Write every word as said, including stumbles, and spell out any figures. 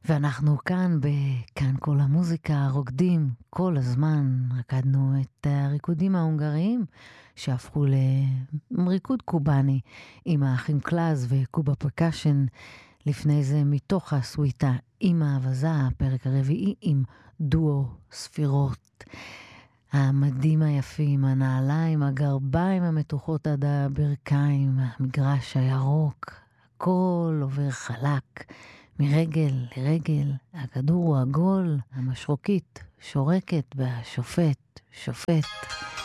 ואנחנו כאן, בכאן כל המוזיקה, רוקדים כל הזמן. רקדנו את הריקודים ההונגריים שהפכו לריקוד קובאני עם האחים קלאז וקובה פרקשן. לפני זה מתוך הסוויטה עם האבזה, הפרק הרביעי עם דואו ספירות. המדים היפים, הנעליים, הגרביים המתוחות עד הברכיים, המגרש הירוק, הכל עובר חלק. מרגל לרגל, הכדור הוא עגול, המשרוקית שורקת והשופט שופט.